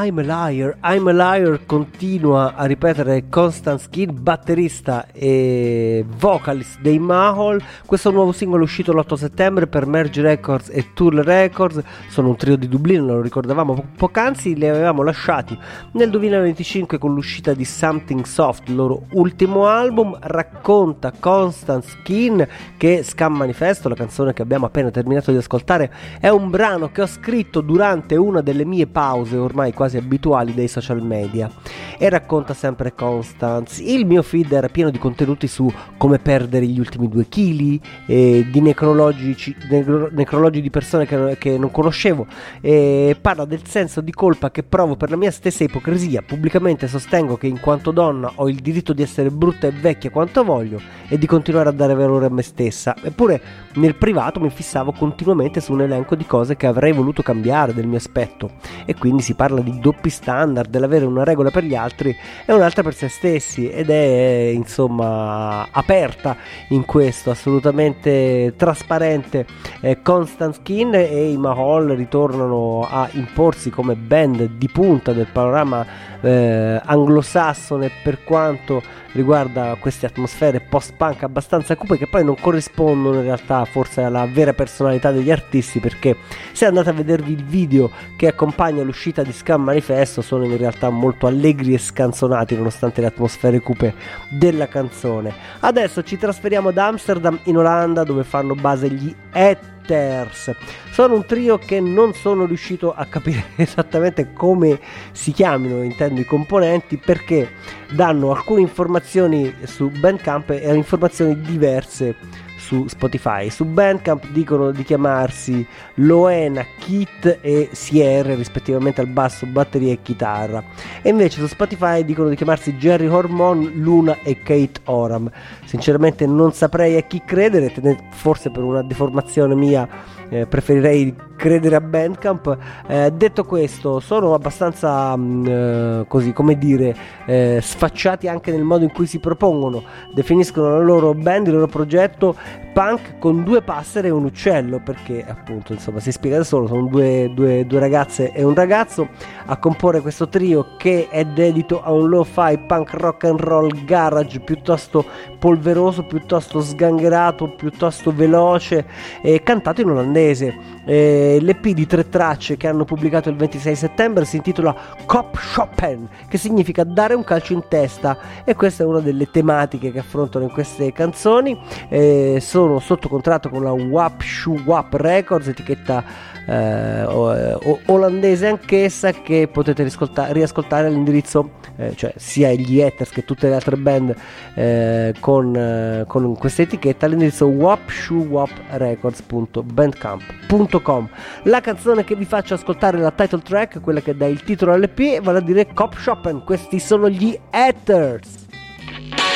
I'm a liar continua a ripetere Constance Keane, batterista e vocalist dei Mahol. Questo è un nuovo singolo uscito l'8 settembre per Merge Records e Tool Records. Sono un trio di Dublino, lo ricordavamo poc'anzi, li avevamo lasciati nel 2025 con l'uscita di Something Soft, il loro ultimo album. Racconta Constance Keane che Scam Manifesto, la canzone che abbiamo appena terminato di ascoltare, è un brano che ho scritto durante una delle mie pause ormai quasi abituali dei social media. E racconta sempre Constance. Il mio feed era pieno di contenuti su come perdere gli ultimi 2 chili, di necrologi di persone che non conoscevo, e parla del senso di colpa che provo per la mia stessa ipocrisia. Pubblicamente sostengo che in quanto donna ho il diritto di essere brutta e vecchia quanto voglio e di continuare a dare valore a me stessa. Eppure nel privato mi fissavo continuamente su un elenco di cose che avrei voluto cambiare del mio aspetto, e quindi si parla di doppi standard, dell'avere una regola per gli altri e un'altra per se stessi, ed è insomma aperta in questo, assolutamente trasparente. Constance Keane e i Mahol ritornano a imporsi come band di punta del panorama anglosassone per quanto riguarda queste atmosfere post-punk abbastanza cupe, che poi non corrispondono in realtà forse alla vera personalità degli artisti, perché se andate a vedervi il video che accompagna l'uscita di Scam Manifesto sono in realtà molto allegri e scanzonati nonostante le atmosfere cupe della canzone. Adesso ci trasferiamo ad Amsterdam in Olanda, dove fanno base gli Hatters. Sono un trio che non sono riuscito a capire esattamente come si chiamino, intendo i componenti, perché danno alcune informazioni su Bandcamp e informazioni diverse su Spotify. Su Bandcamp dicono di chiamarsi Loena, Kit e Sierra, rispettivamente al basso, batteria e chitarra, e invece su Spotify dicono di chiamarsi Jerry Hormone, Luna e Kate Oram. Sinceramente non saprei a chi credere, forse per una deformazione mia preferirei credere a Bandcamp. Detto questo, sono abbastanza così, come dire, sfacciati anche nel modo in cui si propongono. Definiscono la loro band, il loro progetto punk con 2 passere e un uccello, perché appunto insomma si spiega da solo, sono due ragazze e un ragazzo a comporre questo trio che è dedito a un lo-fi punk rock and roll garage piuttosto polveroso, piuttosto sgangherato, piuttosto veloce, cantato in olandese. L'EP di 3 tracce che hanno pubblicato il 26 settembre si intitola Kop Shoppen, che significa dare un calcio in testa, e questa è una delle tematiche che affrontano in queste canzoni. Sono sotto contratto con la Wap Shoo Wap Records, etichetta olandese anch'essa, che potete riascoltare all'indirizzo, cioè sia gli Hatters che tutte le altre band con questa etichetta, all'indirizzo wapshoowaprecords.bandcamp.com. La canzone che vi faccio ascoltare è la title track, quella che dà il titolo all'EP, vale a dire Kop Shoppen. Questi sono gli Hatters.